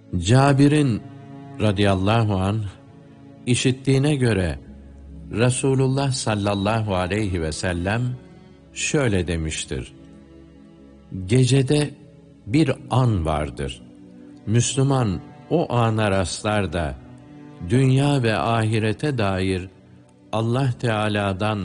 Cabir'in radıyallahu anh işittiğine göre Resulullah sallallahu aleyhi ve sellem şöyle demiştir: Gecede bir an vardır. Müslüman o ana rastlar da dünya ve ahirete dair Allah Teala'dan